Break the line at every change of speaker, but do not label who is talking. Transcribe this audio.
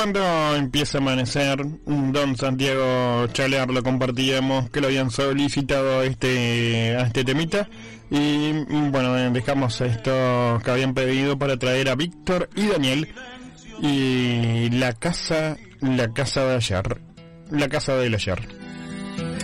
cuando empieza a amanecer, don Santiago Chaler lo compartíamos, que lo habían solicitado a este temita. Y bueno, dejamos esto que habían pedido para traer a Víctor y Daniel. Y la casa del ayer.